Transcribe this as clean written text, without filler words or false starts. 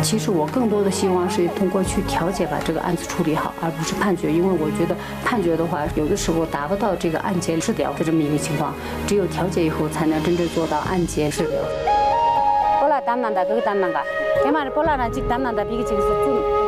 其实我更多的希望是通过去调解把这个案子处理好，而不是判决，因为我觉得判决的话，有的时候达不到这个案件治疗的这么一个情况，只有调解以后才能真正做到案件治疗。 볼라 담난다 그거 담난가 내 말을 볼라는 직 담난다 비기 직에서 좀